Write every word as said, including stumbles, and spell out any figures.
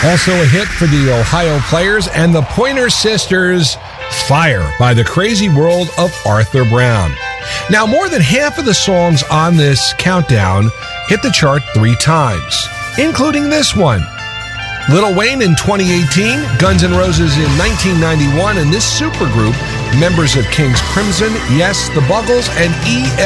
Also a hit for the Ohio Players and the Pointer Sisters, Fire by the Crazy World of Arthur Brown. Now, more than half of the songs on this countdown hit the chart three times, including this one. Lil Wayne in twenty eighteen, Guns N' Roses in nineteen ninety-one, and this supergroup, members of King's Crimson, Yes, The Buggles, and E